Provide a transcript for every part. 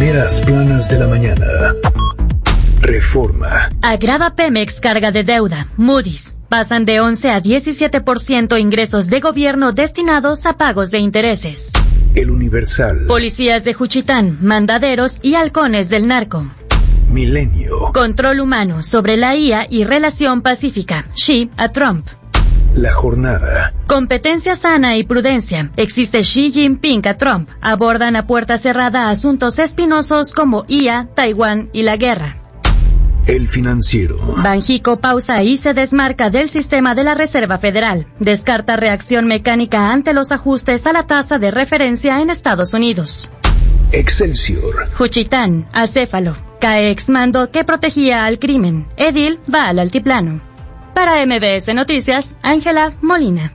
Primeras planas de la mañana. Reforma. Agrava Pemex carga de deuda. Moody's. Pasan de 11 a 17% ingresos de gobierno destinados a pagos de intereses. El Universal. Policías de Juchitán, mandaderos y halcones del narco. Milenio. Control humano sobre la IA y relación pacífica. Xi a Trump. La Jornada. Competencia sana y prudencia. Existe Xi Jinping a Trump. Abordan a puerta cerrada asuntos espinosos como IA, Taiwán y la guerra. El Financiero. Banjico pausa y se desmarca del sistema de la Reserva Federal. Descarta reacción mecánica ante los ajustes a la tasa de referencia en Estados Unidos. Excelsior. Juchitán, acéfalo. Cae exmando que protegía al crimen. Edil va al altiplano. Para MBS Noticias, Ángela Molina.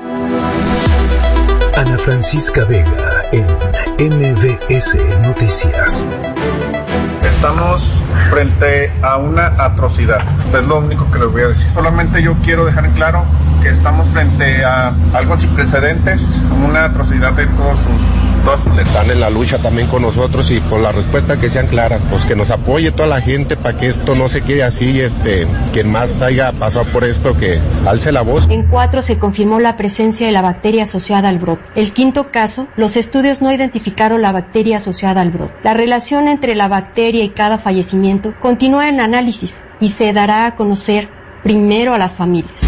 Ana Francisca Vega en MBS Noticias. Estamos frente a una atrocidad, es lo único que les voy a decir. Solamente yo quiero dejar en claro que estamos frente a algo sin precedentes, una atrocidad de todos sus letras. Están en la lucha también con nosotros y por la respuesta que sean claras, pues que nos apoye toda la gente para que esto no se quede así, quien más haya pasado por esto, que alce la voz. En 4 se confirmó la presencia de la bacteria asociada al brote. El 5º caso, los estudios no identificaron la bacteria asociada al brote. La relación entre la bacteria y cada fallecimiento continúa en análisis y se dará a conocer primero a las familias.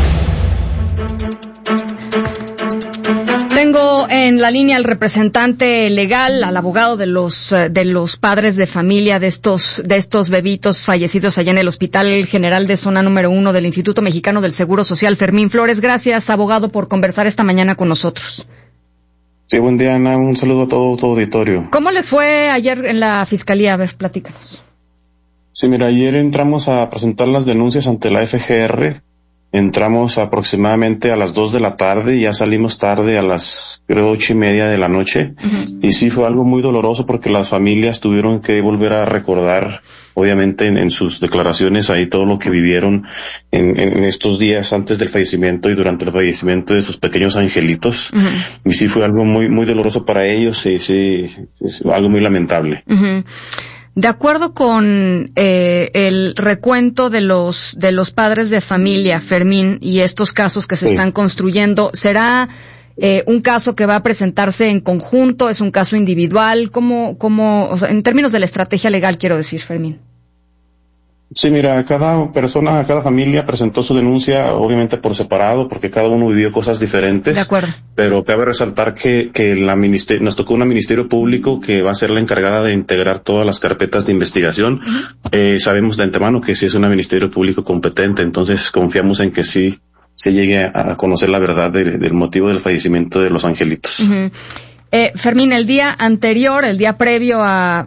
Tengo en la línea al representante legal, al abogado de los padres de familia de estos bebitos fallecidos allá en el Hospital General de Zona número 1 del Instituto Mexicano del Seguro Social, Fermín Flores. Gracias, abogado, por conversar esta mañana con nosotros. Sí, buen día, Ana. Un saludo a todo tu auditorio. ¿Cómo les fue ayer en la Fiscalía? A ver, platícanos. Sí, mira, ayer entramos a presentar las denuncias ante la FGR. Entramos aproximadamente a las 2 de la tarde y ya salimos tarde a las, creo, 8:30 de la noche. Uh-huh. Y sí fue algo muy doloroso porque las familias tuvieron que volver a recordar, obviamente, en sus declaraciones ahí todo lo que vivieron en estos días antes del fallecimiento y durante el fallecimiento de sus pequeños angelitos. Uh-huh. Y sí fue algo muy, muy doloroso para ellos, sí, algo muy lamentable. Uh-huh. De acuerdo con el recuento de los padres de familia, Fermín, y estos casos que se están construyendo, ¿será un caso que va a presentarse en conjunto? ¿Es un caso individual? ¿Cómo, o sea, en términos de la estrategia legal, quiero decir, Fermín? Sí, mira, cada persona, cada familia presentó su denuncia, obviamente por separado, porque cada uno vivió cosas diferentes. De acuerdo. Pero cabe resaltar que nos tocó una ministerio público que va a ser la encargada de integrar todas las carpetas de investigación. Uh-huh. Sabemos de antemano que sí es un ministerio público competente, entonces confiamos en que sí se llegue a conocer la verdad del motivo del fallecimiento de los angelitos. Uh-huh. Fermín, el día anterior, el día previo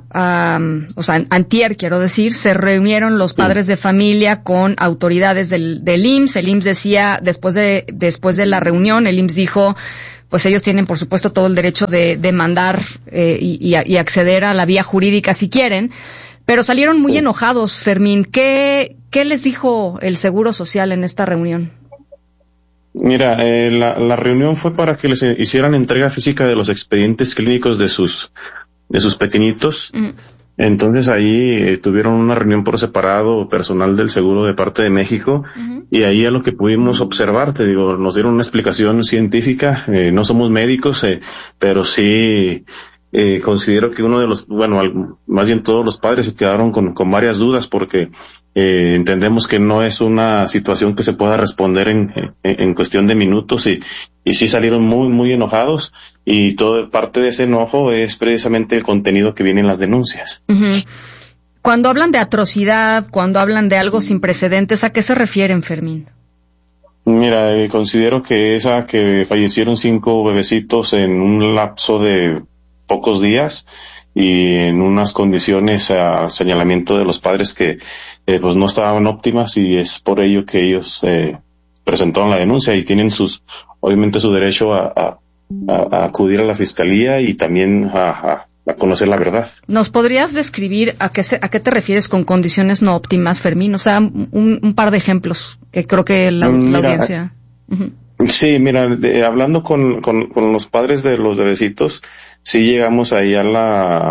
antier, quiero decir, se reunieron los padres de familia con autoridades del IMSS. El IMSS decía, después de la reunión, el IMSS dijo, pues ellos tienen, por supuesto, todo el derecho de demandar y acceder a la vía jurídica si quieren, pero salieron muy enojados, Fermín. ¿Qué les dijo el Seguro Social en esta reunión? Mira, la reunión fue para que les hicieran entrega física de los expedientes clínicos de sus pequeñitos. Mm. Entonces ahí tuvieron una reunión por separado, personal del seguro de parte de México, uh-huh. Y ahí a lo que pudimos observar, te digo, nos dieron una explicación científica, no somos médicos, pero sí considero que más bien todos los padres se quedaron con varias dudas porque entendemos que no es una situación que se pueda responder en cuestión de minutos y sí salieron muy, muy enojados y parte de ese enojo es precisamente el contenido que viene en las denuncias. Uh-huh. Cuando hablan de atrocidad, cuando hablan de algo sin precedentes, ¿a qué se refieren, Fermín? Mira, considero que que fallecieron 5 bebecitos en un lapso de pocos días y en unas condiciones a señalamiento de los padres que pues no estaban óptimas y es por ello que ellos presentaron la denuncia y tienen obviamente su derecho a acudir a la fiscalía y también a conocer la verdad. ¿Nos podrías describir a qué te refieres con condiciones no óptimas, Fermín? O sea, un par de ejemplos que creo que la audiencia... Uh-huh. Sí, mira, hablando con los padres de los bebecitos, sí llegamos ahí a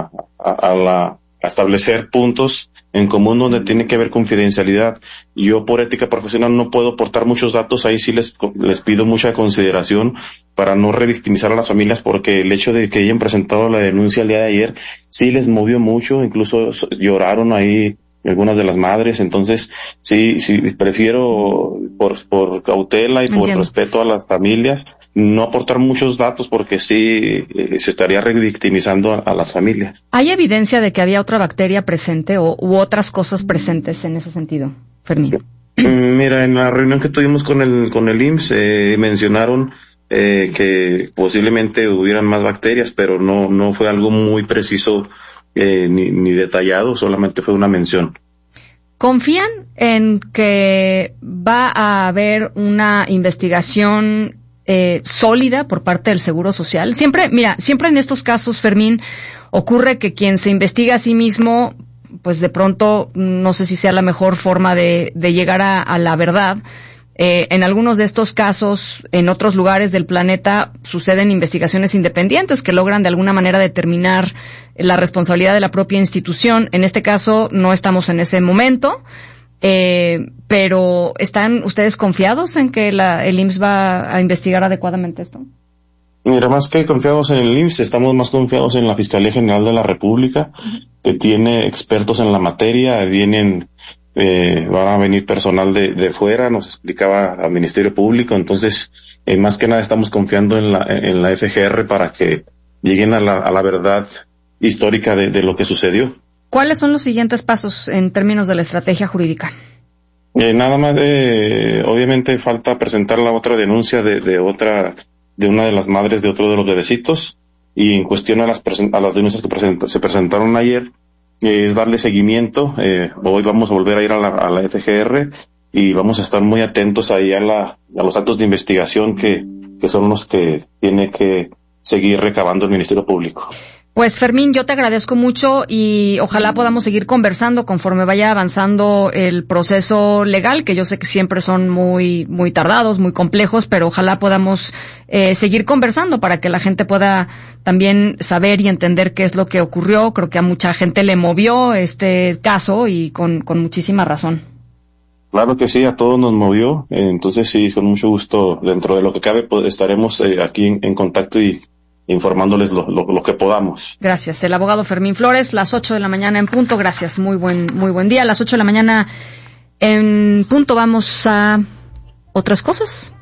a establecer puntos en común donde tiene que haber confidencialidad. Yo por ética profesional no puedo aportar muchos datos, ahí sí les pido mucha consideración para no revictimizar a las familias, porque el hecho de que hayan presentado la denuncia el día de ayer sí les movió mucho, incluso lloraron ahí algunas de las madres. Entonces sí prefiero por cautela y por respeto a las familias no aportar muchos datos, porque sí se estaría revictimizando a las familias. ¿Hay evidencia de que había otra bacteria presente u otras cosas presentes en ese sentido, Fermín? Mira, en la reunión que tuvimos con el IMSS mencionaron que posiblemente hubieran más bacterias, pero no fue algo muy preciso ni detallado, solamente fue una mención. ¿Confían en que va a haber una investigación sólida por parte del Seguro Social? Siempre en estos casos, Fermín, ocurre que quien se investiga a sí mismo, pues de pronto no sé si sea la mejor forma de llegar a la verdad. En algunos de estos casos, en otros lugares del planeta, suceden investigaciones independientes que logran de alguna manera determinar la responsabilidad de la propia institución. En este caso, no estamos en ese momento. Pero ¿están ustedes confiados en que el IMSS va a investigar adecuadamente esto? Mira, más que confiados en el IMSS, estamos más confiados en la Fiscalía General de la República, que tiene expertos en la materia. Van a venir personal de fuera, nos explicaba al Ministerio Público. Entonces, más que nada estamos confiando en la FGR para que lleguen a la verdad histórica de lo que sucedió. ¿Cuáles son los siguientes pasos en términos de la estrategia jurídica? Nada más, obviamente falta presentar la otra denuncia de una de las madres de otro de los bebecitos, y en cuestión a las denuncias que se presentaron ayer, es darle seguimiento. Hoy vamos a volver a ir a la FGR y vamos a estar muy atentos ahí a los actos de investigación que son los que tiene que seguir recabando el Ministerio Público. Pues Fermín, yo te agradezco mucho y ojalá podamos seguir conversando conforme vaya avanzando el proceso legal, que yo sé que siempre son muy, muy tardados, muy complejos, pero ojalá podamos seguir conversando para que la gente pueda también saber y entender qué es lo que ocurrió. Creo que a mucha gente le movió este caso y con muchísima razón. Claro que sí, a todos nos movió. Entonces sí, con mucho gusto, dentro de lo que cabe, pues, estaremos aquí en contacto y informándoles lo que podamos. Gracias. El abogado Fermín Flores, las 8 de la mañana en punto. Gracias. Muy buen día. A las 8 de la mañana en punto vamos a otras cosas.